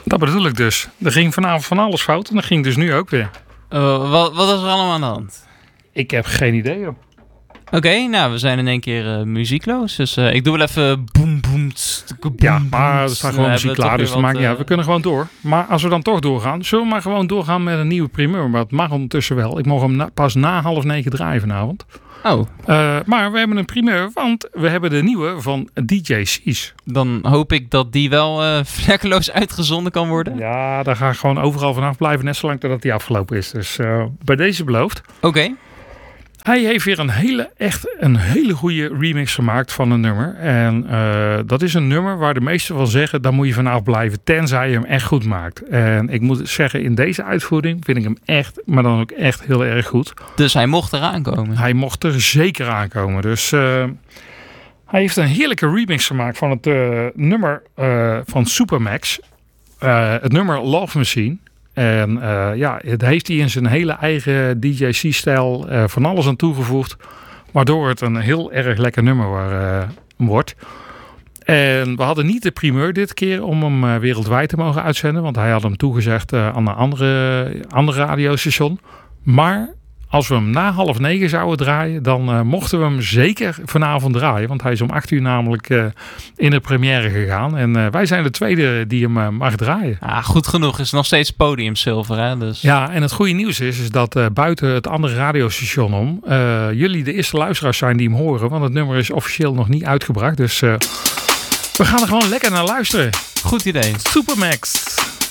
Dat bedoel ik dus. Er ging vanavond van alles fout en dat ging dus nu ook weer. Wat is er allemaal aan de hand? Ik heb geen idee, joh. Oké, nou, we zijn in één keer muziekloos. Dus ik doe wel even boem, boem, Ja, maar er staat gewoon muziek klaar, dus dat maakt niet uit. We kunnen gewoon door. Maar als we dan toch doorgaan, zullen we maar gewoon doorgaan met een nieuwe primeur. Maar het mag ondertussen wel. Ik mag hem pas na 8:30 draaien vanavond. Oh. Maar we hebben een primeur, want we hebben de nieuwe van DJ Seas. Dan hoop ik dat die wel vlekkeloos uitgezonden kan worden. Ja, daar ga ik gewoon overal vanaf blijven, net zolang totdat die afgelopen is. Dus bij deze beloofd. Oké. Hij heeft weer een hele goede remix gemaakt van een nummer. En dat is een nummer waar de meesten van zeggen, daar moet je vanaf blijven, tenzij je hem echt goed maakt. En ik moet zeggen, in deze uitvoering vind ik hem echt, maar dan ook echt heel erg goed. Dus hij mocht eraan komen? Hij mocht er zeker aankomen. Dus hij heeft een heerlijke remix gemaakt van het nummer van Supermax. Het nummer Love Machine. En het heeft hij in zijn hele eigen DJ-C-stijl van alles aan toegevoegd. Waardoor het een heel erg lekker nummer wordt. En we hadden niet de primeur dit keer om hem wereldwijd te mogen uitzenden. Want hij had hem toegezegd aan een andere radiostation. Maar als we hem na 8:30 zouden draaien, dan mochten we hem zeker vanavond draaien. Want hij is om 8 uur namelijk in de première gegaan. En wij zijn de tweede die hem mag draaien. Ah, goed genoeg. Is nog steeds podiumzilver, hè? Dus... Ja, en het goede nieuws is dat buiten het andere radiostation om, jullie de eerste luisteraars zijn die hem horen. Want het nummer is officieel nog niet uitgebracht. Dus we gaan er gewoon lekker naar luisteren. Goed idee. Supermax.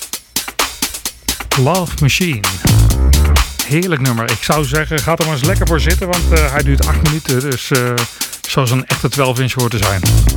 Love Machine. Heerlijk nummer. Ik zou zeggen, ga er maar eens lekker voor zitten, want hij duurt 8 minuten. Dus zoals een echte 12-inch hoort te zijn.